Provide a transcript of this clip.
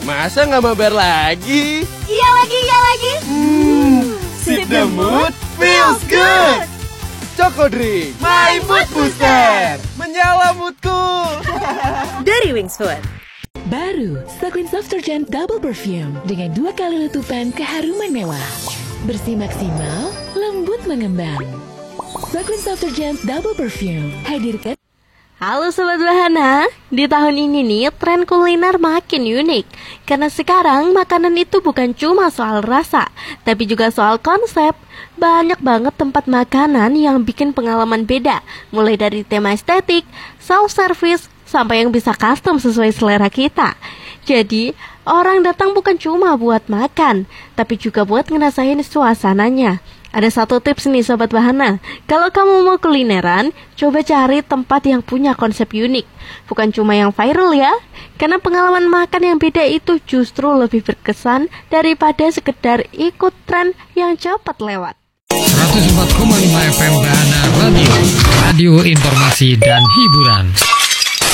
Masa nggak mabar lagi? Iya lagi. Sip the mood feels good. Choco Drink, my mood booster. Menyala moodku. Dari Wings Food. Baru, Stoklin Soft Surgeon Double Perfume dengan 2 kali letupan keharuman mewah. Bersih maksimal, lembut mengembang. Stoklin Soft Surgeon Double Perfume hadirkan. Halo Sobat Bahana, di tahun ini nih tren kuliner makin unik. Karena sekarang makanan itu bukan cuma soal rasa, tapi juga soal konsep. Banyak banget tempat makanan yang bikin pengalaman beda. Mulai dari tema estetik, self-service, sampai yang bisa custom sesuai selera kita. Jadi, orang datang bukan cuma buat makan, tapi juga buat ngerasain suasananya. Ada satu tips nih Sobat Bahana, kalau kamu mau kulineran, coba cari tempat yang punya konsep unik. Bukan cuma yang viral ya, karena pengalaman makan yang beda itu justru lebih berkesan daripada sekedar ikut tren yang cepat lewat. 104,5 FM Bahana Radio, radio informasi dan hiburan.